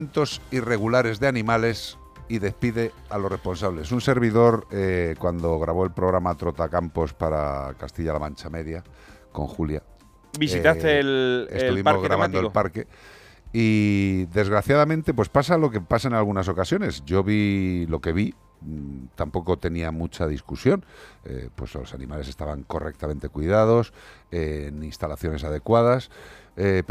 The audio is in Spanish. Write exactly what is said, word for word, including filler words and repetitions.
irregulares de animales y despide a los responsables. Un servidor, eh, cuando grabó el programa Trotacampos para Castilla-La Mancha Media, con Julia. ¿Visitaste eh, el, el estuvimos parque grabando temático? el parque. Y desgraciadamente, pues pasa lo que pasa en algunas ocasiones. Yo vi lo que vi, mmm, tampoco tenía mucha discusión. Eh, pues los animales estaban correctamente cuidados, eh, en instalaciones adecuadas. Eh,